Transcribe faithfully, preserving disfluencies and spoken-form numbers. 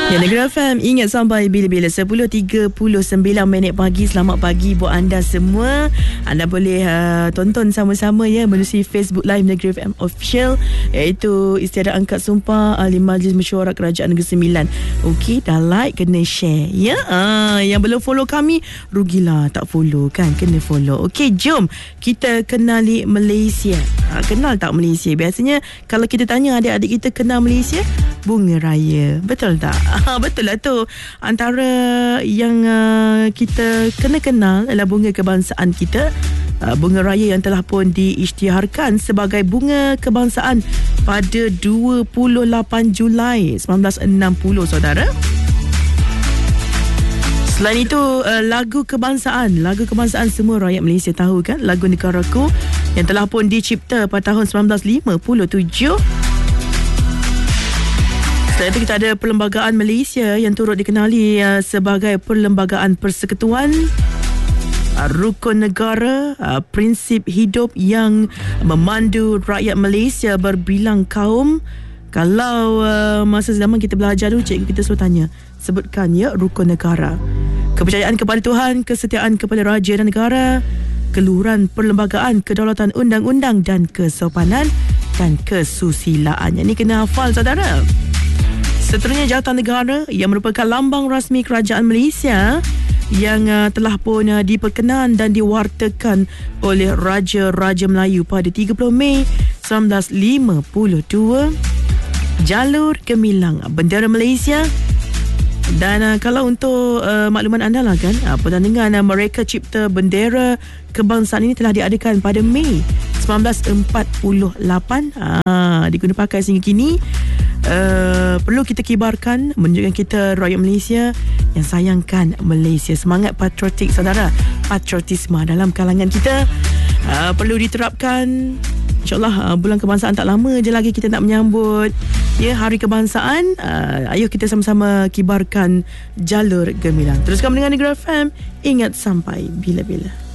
Ya, Negeri F M, ingat sampai bila-bila. Sepuluh tiga puluh sembilan minit pagi. Selamat pagi buat anda semua. Anda boleh uh, tonton sama-sama ya melalui Facebook Live Negeri F M Official, iaitu istiadat angkat sumpah Ahli Majlis Mesyuarat Kerajaan Negeri Sembilan. Okey, dah like, kena share ya. uh, Yang belum follow kami, rugilah tak follow kan. Kena follow. Okey, jom kita kenali Malaysia. uh, Kenal tak Malaysia? Biasanya kalau kita tanya adik-adik kita kenal Malaysia, bunga raya. Betul tak? Betul lah tu. Antara yang uh, kita kena kenal adalah bunga kebangsaan kita. uh, Bunga raya yang telah pun diisytiharkan sebagai bunga kebangsaan pada dua puluh lapan Julai seribu sembilan ratus enam puluh, saudara. Selain itu, uh, lagu kebangsaan Lagu kebangsaan semua rakyat Malaysia tahu kan, lagu Negaraku, yang telah pun dicipta pada tahun seribu sembilan ratus lima puluh tujuh. Selain itu, kita ada Perlembagaan Malaysia yang turut dikenali uh, sebagai Perlembagaan Persekutuan, uh, Rukun Negara, uh, prinsip hidup yang memandu rakyat Malaysia berbilang kaum. Kalau uh, masa zaman kita belajar dulu, cikgu kita selalu tanya, sebutkan ya Rukun Negara: kepercayaan kepada Tuhan, kesetiaan kepada raja dan negara, keluhuran perlembagaan, kedaulatan undang-undang dan kesopanan dan kesusilaan. Yang ini kena hafal, saudara. Seterusnya, Jawatan Negara yang merupakan lambang rasmi Kerajaan Malaysia yang uh, telah pun uh, diperkenan dan diwartakan oleh Raja-Raja Melayu pada tiga puluh Mei seribu sembilan ratus lima puluh dua. Jalur gemilang bendera Malaysia. Dan uh, kalau untuk uh, makluman anda lah kan, uh, pertandingan uh, mereka cipta bendera kebangsaan ini telah diadakan pada Mei seribu sembilan ratus empat puluh lapan. uh, Diguna pakai sehingga kini. Uh, perlu kita kibarkan, menunjukkan kita rakyat Malaysia yang sayangkan Malaysia. Semangat patriotik, saudara, patriotisme dalam kalangan kita uh, perlu diterapkan. InsyaAllah uh, bulan kebangsaan tak lama je lagi kita nak menyambut ya Hari Kebangsaan. uh, Ayo kita sama-sama kibarkan jalur gemilang. Teruskan mendengar Negeri F M. Ingat sampai bila-bila.